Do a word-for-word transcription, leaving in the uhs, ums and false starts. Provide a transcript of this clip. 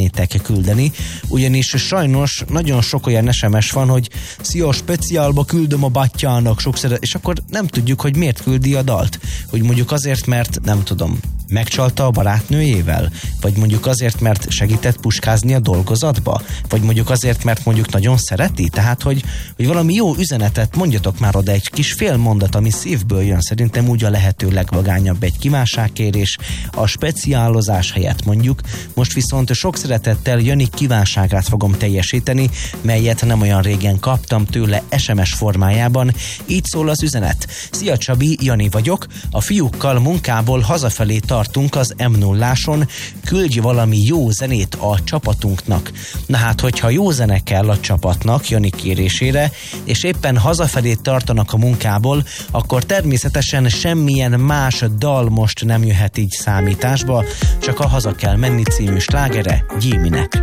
szeretnétek küldeni, ugyanis sajnos nagyon sok olyan es em es van, hogy szia, speciálba küldöm a bátyjának sokszor, és akkor nem tudjuk, hogy miért küldi a dalt. Hogy mondjuk azért, mert nem tudom, megcsalta a barátnőjével? Vagy mondjuk azért, mert segített puskázni a dolgozatba? Vagy mondjuk azért, mert mondjuk nagyon szereti? Tehát, hogy, hogy valami jó üzenetet mondjatok már oda, egy kis fél mondat, ami szívből jön, szerintem úgy a lehető legvagányabb egy kívánságkérés, a speciálozás helyett mondjuk. Most viszont sok szeretettel Jani kívánságát fogom teljesíteni, melyet nem olyan régen kaptam tőle es em es formájában. Így szól az üzenet. Szia Csabi, Jani vagyok, a fiúkkal munkából hazafelé tartunk az em nulláson, küldj valami jó zenét a csapatunknak. Na hát, hogyha jó zene kell a csapatnak Jani kérésére, és éppen hazafelé tartanak a munkából, akkor természetesen semmilyen más dal most nem jöhet így számításba, csak a Haza kell menni című slágere Gyéminek.